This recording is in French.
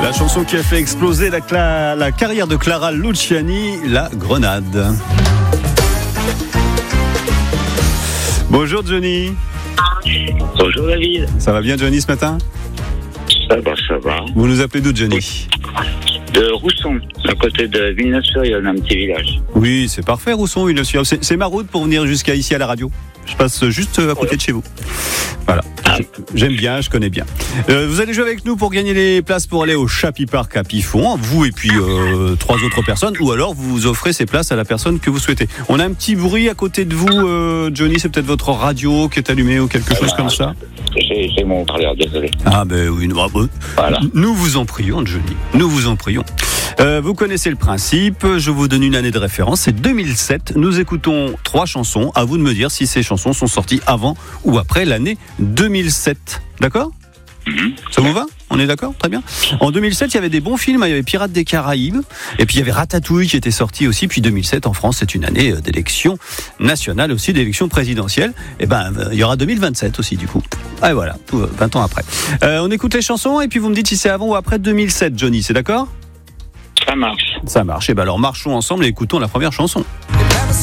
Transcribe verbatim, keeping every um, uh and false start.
La chanson qui a fait exploser la, cla- la carrière de Clara Luciani, La Grenade. Bonjour Johnny. Bonjour David. Ça va bien Johnny ce matin ? Ça va, ça va. Vous nous appelez d'où Johnny ? De Rousson, à côté de Villeneuve-sur-Yonne, un petit village. Oui, c'est parfait Rousson, Villeneuve-sur-Yonne. C'est, c'est ma route pour venir jusqu'à ici à la radio. Je passe juste à côté de chez vous. Voilà. J'aime bien, je connais bien. Euh, vous allez jouer avec nous pour gagner les places pour aller au Chapi Park à Pifon, vous et puis euh, trois autres personnes, ou alors vous vous offrez ces places à la personne que vous souhaitez. On a un petit bruit à côté de vous, euh, Johnny, c'est peut-être votre radio qui est allumée ou quelque chose comme ça. J'ai, j'ai mon parleur, désolé. Ah ben oui, nous, voilà. Nous vous en prions, Johnny. Nous vous en prions. Euh, vous connaissez le principe, je vous donne une année de référence, c'est deux mille sept. Nous écoutons trois chansons, à vous de me dire si ces chansons sont sorties avant ou après l'année deux mille sept. D'accord ? Mm-hmm. Ça vous va ? On est d'accord ? Très bien. En deux mille sept, il y avait des bons films, il y avait Pirates des Caraïbes, et puis il y avait Ratatouille qui était sorti aussi, puis deux mille sept en France, c'est une année d'élection nationale aussi, d'élection présidentielle. Et ben, il y aura deux mille vingt-sept aussi du coup. Ah, et voilà, vingt ans après. Euh, on écoute les chansons et puis vous me dites si c'est avant ou après deux mille sept, Johnny, c'est d'accord ? Ça marche. Ça marche. Et ben alors marchons ensemble et écoutons la première chanson.